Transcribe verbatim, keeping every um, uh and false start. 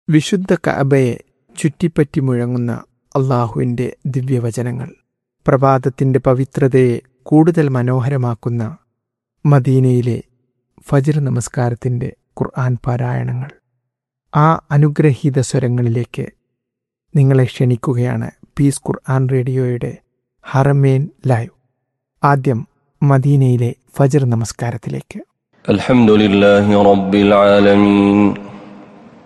വിശുദ്ധ കഅബയെ ചുറ്റിപ്പറ്റി മുഴങ്ങുന്ന അള്ളാഹുവിൻ്റെ ദിവ്യവചനങ്ങൾ, പ്രഭാതത്തിൻ്റെ പവിത്രതയെ കൂടുതൽ മനോഹരമാക്കുന്ന മദീനയിലെ ഫജ്ർ നമസ്കാരത്തിൻ്റെ ഖുർആൻ പാരായണങ്ങൾ, ആ അനുഗ്രഹീത സ്വരങ്ങളിലേക്ക് നിങ്ങളെ ക്ഷണിക്കുകയാണ് പീസ് ഖുർആൻ റേഡിയോയുടെ ഹറമേൻ ലൈവ്. ആദ്യം മദീനയിലെ ഫജ്ർ നമസ്കാരത്തിലേക്ക്. അൽഹംദുലില്ലാഹി റബ്ബിൽ ആലമീൻ.